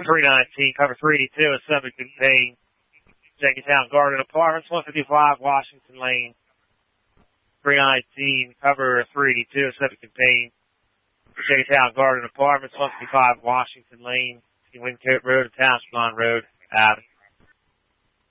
319, cover 382 is subject to paying. Jenkintown Garden Apartments, 155 Washington Lane. 319, cover 382 is subject to paying. Jenkintown Garden Apartments, 155 Washington Lane, Wyncote Road and Township Lawn Road, Avenue.